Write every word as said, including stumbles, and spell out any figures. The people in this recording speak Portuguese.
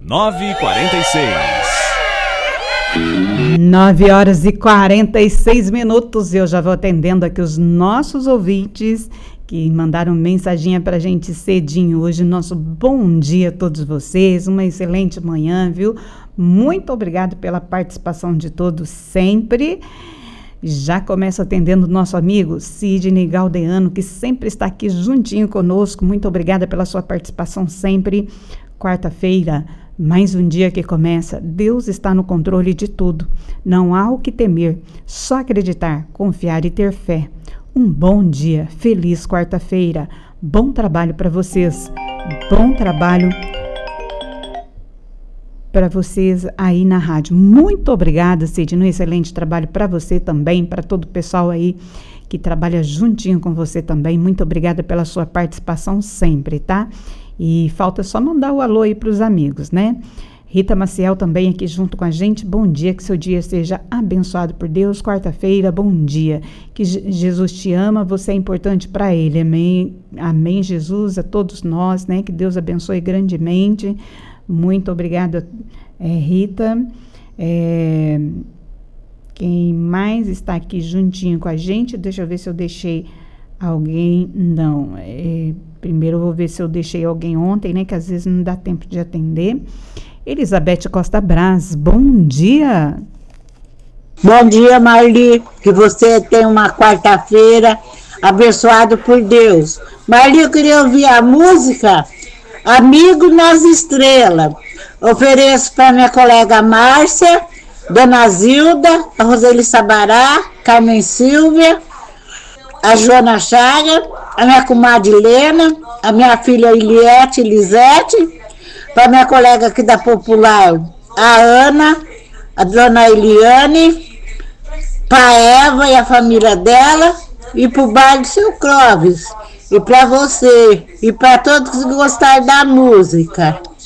nove e quarenta e seis. nove horas e quarenta e seis minutos. Eu já vou atendendo aqui os nossos ouvintes que mandaram mensaginha pra gente cedinho hoje. Nosso bom dia a todos vocês, uma excelente manhã, viu? Muito obrigado pela participação de todos sempre. Já começo atendendo o nosso amigo Sidney Galdeano, que sempre está aqui juntinho conosco. Muito obrigada pela sua participação sempre. Quarta-feira, mais um dia que começa. Deus está no controle de tudo. Não há o que temer, só acreditar, confiar e ter fé. Um bom dia, feliz quarta-feira. Bom trabalho para vocês. Bom trabalho para vocês aí na rádio. Muito obrigada, Sidney. Um excelente trabalho para você também, para todo o pessoal aí que trabalha juntinho com você também. Muito obrigada pela sua participação sempre, tá? E falta só mandar o alô aí para os amigos, né? Rita Maciel também aqui junto com a gente. Bom dia, que seu dia seja abençoado por Deus. Quarta-feira, bom dia. Que Jesus te ama, você é importante para Ele. Amém, amém, Jesus, a todos nós, né? Que Deus abençoe grandemente. Muito obrigada, é, Rita. É, quem mais está aqui juntinho com a gente? Deixa eu ver se eu deixei alguém. Não, é, primeiro eu vou ver se eu deixei alguém ontem, né? Que às vezes não dá tempo de atender. Elizabeth Costa Braz, bom dia. Bom dia, Marli. Que você tenha uma quarta-feira abençoado por Deus. Marli, eu queria ouvir a música Amigo nas Estrelas. Ofereço para minha colega Márcia, Dona Zilda, a Roseli Sabará, Carmen Silvia, a Joana Chaga, a minha comadre Helena, a minha filha Eliette, Elisete, para minha colega aqui da Popular, a Ana, a Dona Eliane, para Eva e a família dela, e para o baile do seu Clóvis, e para você, e para todos que gostaram da música.